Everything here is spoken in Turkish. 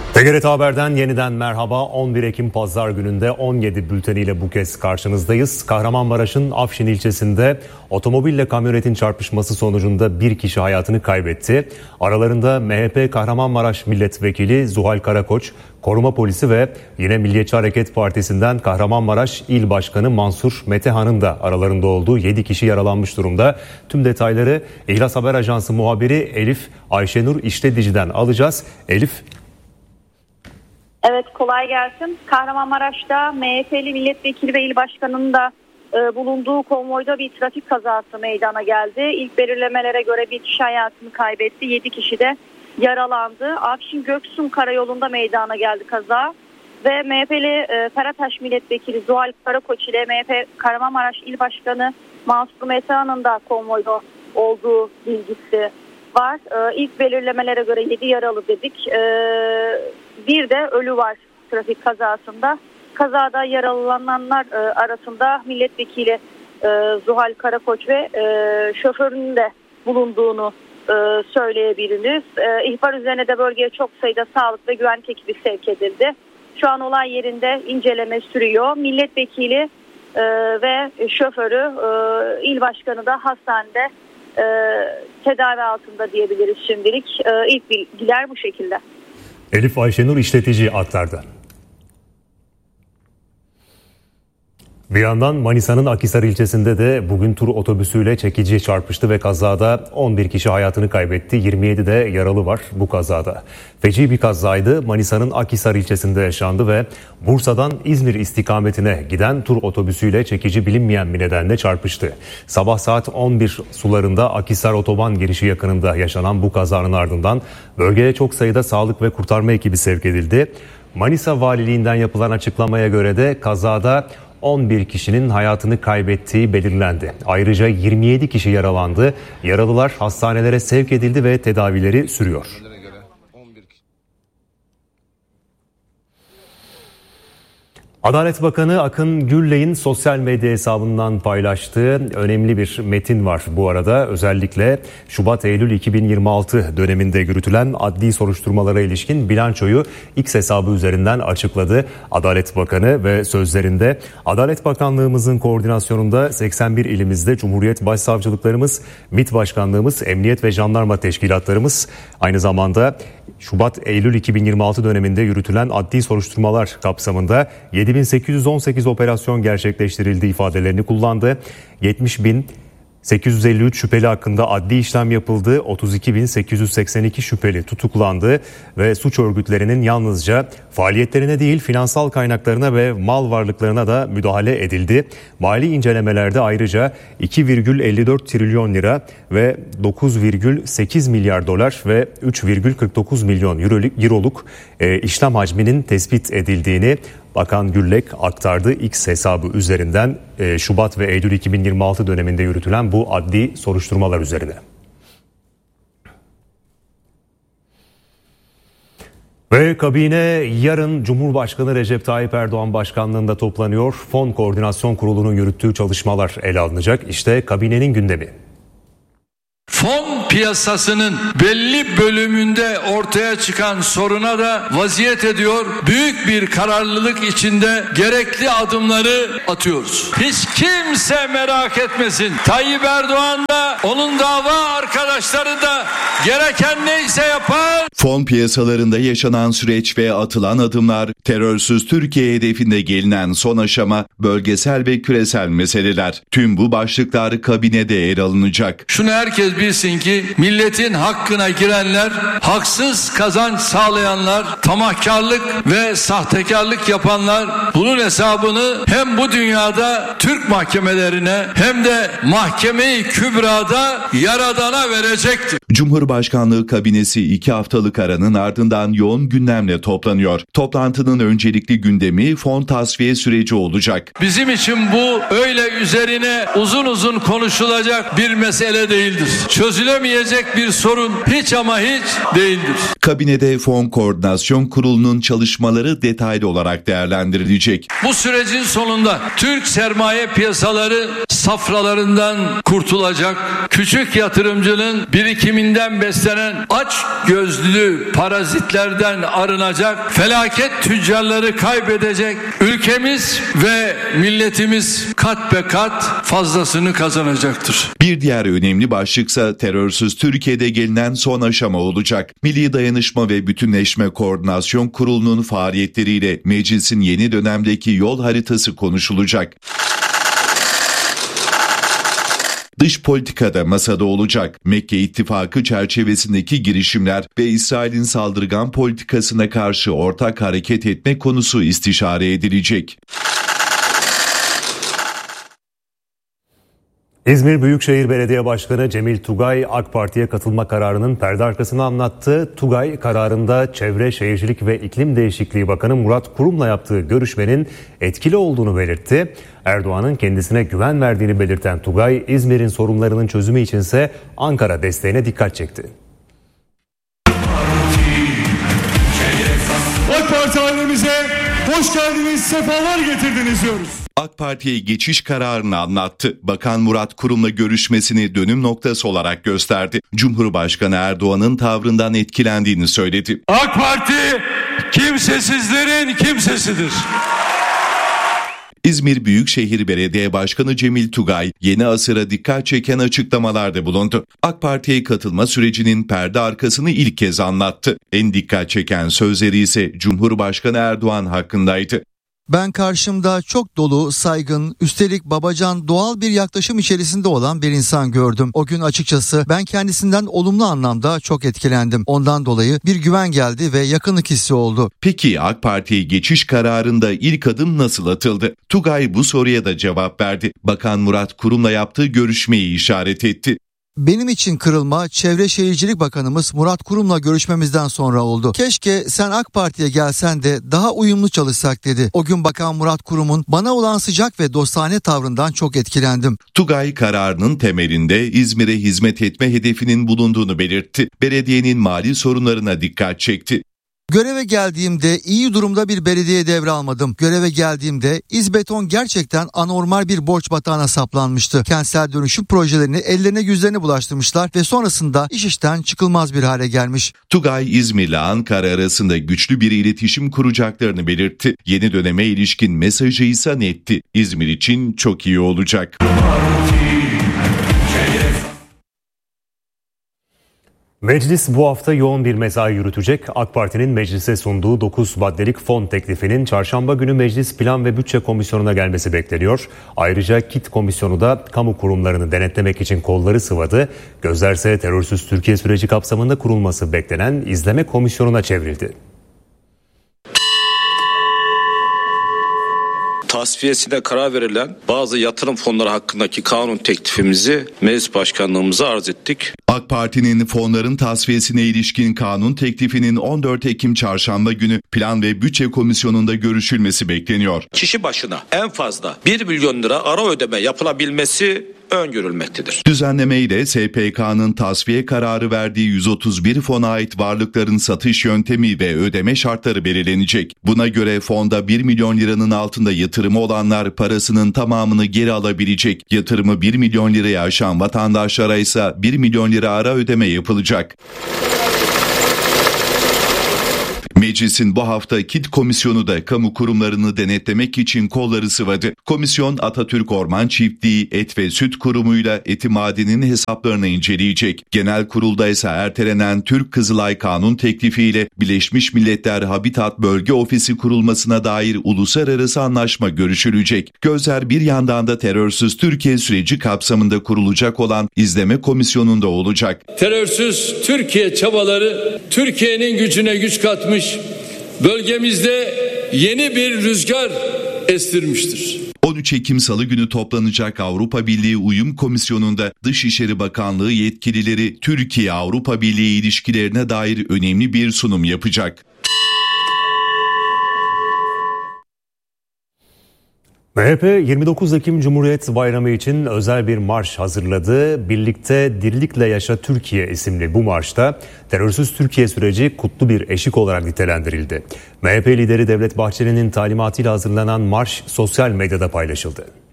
TGRT Haber'den yeniden merhaba. 11 Ekim Pazar gününde 17 bülteniyle bu kez karşınızdayız. Kahramanmaraş'ın Afşin ilçesinde otomobille kamyonetin çarpışması sonucunda bir kişi hayatını kaybetti. Aralarında MHP Kahramanmaraş Milletvekili Zuhal Karakoç, koruma polisi ve yine Milliyetçi Hareket Partisi'nden Kahramanmaraş İl Başkanı Mansur Metehan'ın da aralarında olduğu 7 kişi yaralanmış durumda. Tüm detayları İhlas Haber Ajansı muhabiri Elif Ayşenur İşledici'den alacağız. Elif. Evet, kolay gelsin. Kahramanmaraş'ta MHP'li milletvekili ve il başkanının da bulunduğu konvoyda bir trafik kazası meydana geldi. İlk belirlemelere göre bir kişi hayatını kaybetti. 7 kişi de yaralandı. Afşin Göksun Karayolu'nda meydana geldi kaza. Ve MHP'li Ferataş milletvekili Zuhal Karakoç ile MHP Kahramanmaraş İl Başkanı Mansur Metehan'ın da konvoyda olduğu bilgisi var. İlk belirlemelere göre 7 yaralı dedik. Bir de ölü var trafik kazasında. Kazada yaralananlar arasında milletvekili Zuhal Karakoç ve şoförünün de bulunduğunu söyleyebiliriz. İhbar üzerine de bölgeye çok sayıda sağlık ve güvenlik ekibi sevk edildi. Şu an olay yerinde inceleme sürüyor. Milletvekili ve şoförü, il başkanı da hastanede tedavi altında diyebiliriz şimdilik. İlk bilgiler bu şekilde. Elif Ayşenur işletici aktardı. Bir yandan Manisa'nın Akhisar ilçesinde de bugün tur otobüsüyle çekici çarpıştı ve kazada 11 kişi hayatını kaybetti. 27 de yaralı var bu kazada. Feci bir kazaydı. Manisa'nın Akhisar ilçesinde yaşandı ve Bursa'dan İzmir istikametine giden tur otobüsüyle çekici bilinmeyen bir nedenle çarpıştı. Sabah saat 11 sularında Akhisar otoban girişi yakınında yaşanan bu kazanın ardından bölgeye çok sayıda sağlık ve kurtarma ekibi sevk edildi. Manisa Valiliğinden yapılan açıklamaya göre de kazada 11 kişinin hayatını kaybettiği belirlendi. Ayrıca 27 kişi yaralandı. Yaralılar hastanelere sevk edildi ve tedavileri sürüyor. Adalet Bakanı Akın Gürley'in sosyal medya hesabından paylaştığı önemli bir metin var bu arada. Özellikle Şubat-Eylül 2026 döneminde yürütülen adli soruşturmalara ilişkin bilançoyu X hesabı üzerinden açıkladı. Adalet Bakanı ve sözlerinde Adalet Bakanlığımızın koordinasyonunda 81 ilimizde Cumhuriyet Başsavcılıklarımız, MİT Başkanlığımız, Emniyet ve Jandarma Teşkilatlarımız aynı zamanda Şubat-Eylül 2026 döneminde yürütülen adli soruşturmalar kapsamında 7.818 operasyon gerçekleştirildiği ifadelerini kullandı. 70.853 şüpheli hakkında adli işlem yapıldı. 32.882 şüpheli tutuklandı ve suç örgütlerinin yalnızca faaliyetlerine değil finansal kaynaklarına ve mal varlıklarına da müdahale edildi. Mali incelemelerde ayrıca 2,54 trilyon lira ve 9,8 milyar dolar ve 3,49 milyon euroluk işlem hacminin tespit edildiğini Bakan Gürlek aktardı X hesabı üzerinden Şubat ve Eylül 2026 döneminde yürütülen bu adli soruşturmalar üzerine. Ve kabine yarın Cumhurbaşkanı Recep Tayyip Erdoğan başkanlığında toplanıyor. Fon Koordinasyon Kurulu'nun yürüttüğü çalışmalar ele alınacak. İşte kabinenin gündemi. Fon piyasasının belli bölümünde ortaya çıkan soruna da vaziyet ediyor. Büyük bir kararlılık içinde gerekli adımları atıyoruz. Hiç kimse merak etmesin. Tayyip Erdoğan da onun dava arkadaşları da gereken neyse yapar. Fon piyasalarında yaşanan süreç ve atılan adımlar, terörsüz Türkiye hedefinde gelinen son aşama, bölgesel ve küresel meseleler. Tüm bu başlıklar kabinede yer alınacak. Şunu herkes bilsin ki milletin hakkına girenler, haksız kazanç sağlayanlar, tamahkarlık ve sahtekarlık yapanlar bunun hesabını hem bu dünyada Türk mahkemelerine hem de Mahkeme-i Kübra'da Yaradan'a verecektir. Cumhurbaşkanlığı kabinesi 2 haftalık aranın ardından yoğun gündemle toplanıyor. Toplantının öncelikli gündemi fon tasfiye süreci olacak. Bizim için bu öyle üzerine uzun uzun konuşulacak bir mesele değildir. Çözülemeyecek bir sorun hiç ama hiç değildir. Kabinede Fon Koordinasyon Kurulu'nun çalışmaları detaylı olarak değerlendirilecek. Bu sürecin sonunda Türk sermaye piyasaları safralarından kurtulacak, küçük yatırımcının birikiminden beslenen aç gözlü parazitlerden arınacak, felaket tüccarları kaybedecek, ülkemiz ve milletimiz kat be kat fazlasını kazanacaktır. Bir diğer önemli başlıksa terörsüz Türkiye'de gelinen son aşama olacak. Milli Dayanışma ve Bütünleşme Koordinasyon Kurulu'nun faaliyetleriyle meclisin yeni dönemdeki yol haritası konuşulacak. Dış politikada masada olacak. Mekke İttifakı çerçevesindeki girişimler ve İsrail'in saldırgan politikasına karşı ortak hareket etme konusu istişare edilecek. İzmir Büyükşehir Belediye Başkanı Cemil Tugay AK Parti'ye katılma kararının perde arkasını anlattı. Tugay kararında Çevre, Şehircilik ve İklim Değişikliği Bakanı Murat Kurum'la yaptığı görüşmenin etkili olduğunu belirtti. Erdoğan'ın kendisine güven verdiğini belirten Tugay, İzmir'in sorunlarının çözümü içinse Ankara desteğine dikkat çekti. AK Parti ailemize hoş geldiniz, sefalar getirdiniz diyoruz. AK Parti'ye geçiş kararını anlattı. Bakan Murat Kurum'la görüşmesini dönüm noktası olarak gösterdi. Cumhurbaşkanı Erdoğan'ın tavrından etkilendiğini söyledi. AK Parti kimsesizlerin kimsesidir. İzmir Büyükşehir Belediye Başkanı Cemil Tugay yeni asıra dikkat çeken açıklamalarda bulundu. AK Parti'ye katılma sürecinin perde arkasını ilk kez anlattı. En dikkat çeken sözleri ise Cumhurbaşkanı Erdoğan hakkındaydı. Ben karşımda çok dolu, saygın, üstelik babacan, doğal bir yaklaşım içerisinde olan bir insan gördüm. O gün açıkçası ben kendisinden olumlu anlamda çok etkilendim. Ondan dolayı bir güven geldi ve yakınlık hissi oldu. Peki AK Parti'ye geçiş kararında ilk adım nasıl atıldı? Tugay bu soruya da cevap verdi. Bakan Murat Kurum'la yaptığı görüşmeyi işaret etti. Benim için kırılma Çevre Şehircilik Bakanımız Murat Kurum'la görüşmemizden sonra oldu. Keşke sen AK Parti'ye gelsen de daha uyumlu çalışsak dedi. O gün Bakan Murat Kurum'un bana olan sıcak ve dostane tavrından çok etkilendim. Tugay kararının temelinde İzmir'e hizmet etme hedefinin bulunduğunu belirtti. Belediyenin mali sorunlarına dikkat çekti. Göreve geldiğimde iyi durumda bir belediye devralmadım. Göreve geldiğimde İzbeton gerçekten anormal bir borç batağına saplanmıştı. Kentsel dönüşüm projelerini ellerine yüzlerine bulaştırmışlar ve sonrasında iş işten çıkılmaz bir hale gelmiş. Tugay, İzmir ile Ankara arasında güçlü bir iletişim kuracaklarını belirtti. Yeni döneme ilişkin mesajı ise netti. İzmir için çok iyi olacak. Meclis bu hafta yoğun bir mesai yürütecek. AK Parti'nin meclise sunduğu 9 maddelik fon teklifinin çarşamba günü Meclis Plan ve Bütçe Komisyonu'na gelmesi bekleniyor. Ayrıca KİT Komisyonu da kamu kurumlarını denetlemek için kolları sıvadı. Gözlerse terörsüz Türkiye süreci kapsamında kurulması beklenen izleme komisyonuna çevrildi. Tasfiyesine karar verilen bazı yatırım fonları hakkındaki kanun teklifimizi Meclis Başkanlığımıza arz ettik. AK Parti'nin fonların tasfiyesine ilişkin kanun teklifinin 14 Ekim Çarşamba günü Plan ve Bütçe Komisyonu'nda görüşülmesi bekleniyor. Kişi başına en fazla 1 milyon lira ara ödeme yapılabilmesi öngörülmektedir. Düzenlemeyle SPK'nın tasfiye kararı verdiği 131 fona ait varlıkların satış yöntemi ve ödeme şartları belirlenecek. Buna göre fonda 1 milyon liranın altında yatırımı olanlar parasının tamamını geri alabilecek. Yatırımı 1 milyon liraya aşan vatandaşlara ise 1 milyon lira ara ödeme yapılacak. Meclisin bu hafta KİT Komisyonu da kamu kurumlarını denetlemek için kolları sıvadı. Komisyon Atatürk Orman Çiftliği, Et ve Süt Kurumu'yla Eti Madeni'nin hesaplarını inceleyecek. Genel kurulda ise ertelenen Türk Kızılay Kanun teklifiyle Birleşmiş Milletler Habitat Bölge Ofisi kurulmasına dair uluslararası anlaşma görüşülecek. Gözler bir yandan da terörsüz Türkiye süreci kapsamında kurulacak olan izleme komisyonunda olacak. Terörsüz Türkiye çabaları Türkiye'nin gücüne güç katmış, bölgemizde yeni bir rüzgar estirmiştir. 13 Ekim Salı günü toplanacak Avrupa Birliği Uyum Komisyonu'nda Dışişleri Bakanlığı yetkilileri Türkiye-Avrupa Birliği ilişkilerine dair önemli bir sunum yapacak. MHP 29 Ekim Cumhuriyet Bayramı için özel bir marş hazırladı. Birlikte Dirlikle Yaşa Türkiye isimli bu marşta terörsüz Türkiye süreci kutlu bir eşik olarak nitelendirildi. MHP lideri Devlet Bahçeli'nin talimatıyla hazırlanan marş sosyal medyada paylaşıldı.